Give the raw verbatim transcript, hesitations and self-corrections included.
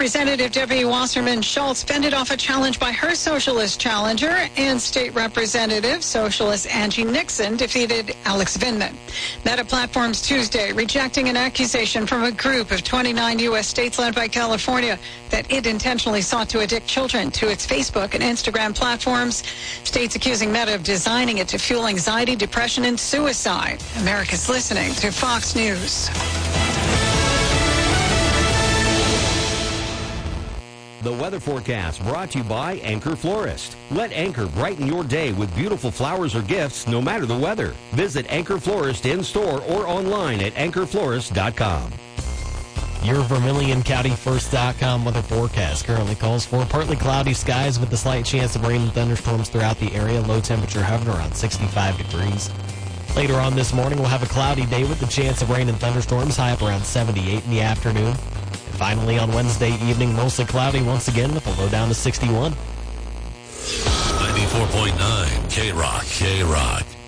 Representative Debbie Wasserman Schultz fended off a challenge by her socialist challenger, and State Representative Socialist Angie Nixon defeated Alex Vindman. Meta Platforms Tuesday rejecting an accusation from a group of twenty-nine U S states led by California that it intentionally sought to addict children to its Facebook and Instagram platforms. States accusing Meta of designing it to fuel anxiety, depression, and suicide. America's listening to Fox News. The weather forecast brought to you by Anchor Florist. Let Anchor brighten your day with beautiful flowers or gifts no matter the weather. Visit Anchor Florist in store or online at anchor florist dot com. Your Vermilion County First dot com weather forecast currently calls for partly cloudy skies with a slight chance of rain and thunderstorms throughout the area. Low temperature hovering around sixty-five degrees. Later on this morning, we'll have a cloudy day with the chance of rain and thunderstorms, high up around seventy-eight in the afternoon. And finally, on Wednesday evening, mostly cloudy once again with a low down to sixty-one. ninety-four point nine K-Rock, K-Rock.